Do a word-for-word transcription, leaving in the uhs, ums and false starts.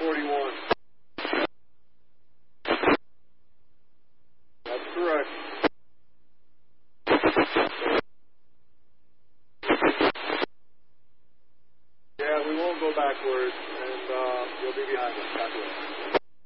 forty-one. That's correct. Yeah, we won't go backwards, and uh, you'll be behind us. Backwards.